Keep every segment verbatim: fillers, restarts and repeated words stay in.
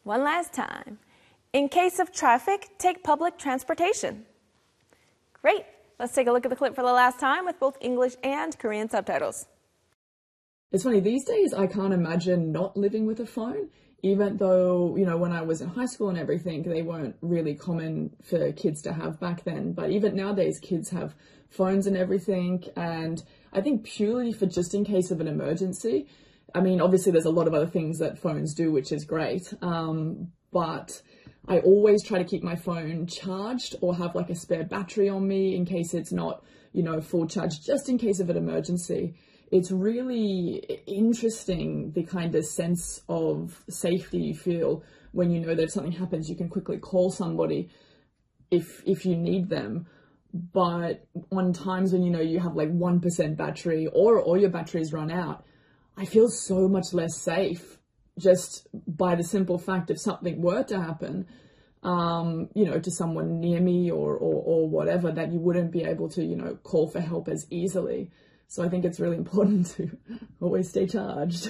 One last time. In case of traffic, take public transportation. Great. Let's take a look at the clip for the last time with both English and Korean subtitles. It's funny, these days I can't imagine not living with a phone, even though, you know, when I was in high school and everything, they weren't really common for kids to have back then. But even nowadays, kids have phones and everything. And I think purely for just in case of an emergency, I mean, obviously there's a lot of other things that phones do, which is great. Um, but I always try to keep my phone charged or have like a spare battery on me in case it's not, you know, full charge, just in case of an emergency. It's really interesting the kind of sense of safety you feel when you know that if something happens, you can quickly call somebody if if you need them. But on times when, you know, you have like one percent battery or, or your batteries run out, I feel so much less safe just by the simple fact if something were to happen, um, you know, to someone near me or, or, or whatever, that you wouldn't be able to, you know, call for help as easily. So I think it's really important to always stay charged.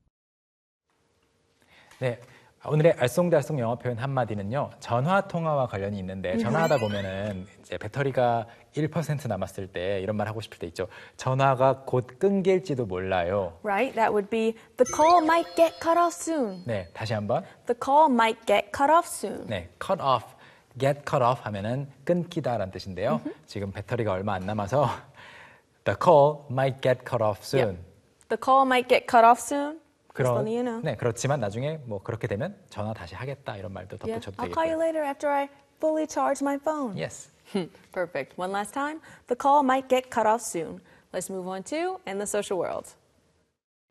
네, 오늘의 알쏭달쏭 영어 표현 한마디는요. 전화 통화와 관련이 있는데 전화하다 보면은 이제 배터리가 일 퍼센트 남았을 때 이런 말 하고 싶을 때 있죠. 전화가 곧 끊길지도 몰라요. Right, that would be the call might get cut off soon. 네, 다시 한번. The call might get cut off soon. 네, cut off, get cut off 하면은 끊기다라는 뜻인데요. Mm-hmm. 지금 배터리가 얼마 안 남아서 The call might get cut off soon. Yep. The call might get cut off soon. 그러, you know. 네, 그렇지만 나중에 뭐 그렇게 되면 전화 다시 하겠다 이런 말도 Yeah. 덧붙여도 I'll 되겠고요. call you later after I fully charge my phone. Yes. Perfect. One last time. The call might get cut off soon. Let's move on to In the Social World.